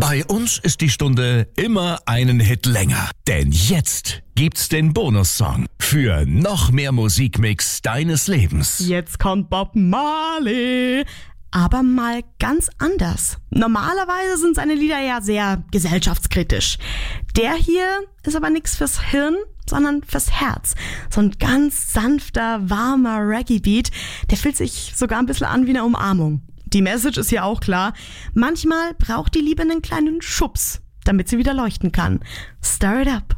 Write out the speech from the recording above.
Bei uns ist die Stunde immer einen Hit länger. Denn jetzt gibt's den Bonussong für noch mehr Musikmix deines Lebens. Jetzt kommt Bob Marley. Aber mal ganz anders. Normalerweise sind seine Lieder ja sehr gesellschaftskritisch. Der hier ist aber nichts fürs Hirn, sondern fürs Herz. So ein ganz sanfter, warmer Reggae-Beat, der fühlt sich sogar ein bisschen an wie eine Umarmung. Die Message ist ja auch klar. Manchmal braucht die Liebe einen kleinen Schubs, damit sie wieder leuchten kann. Stir it up.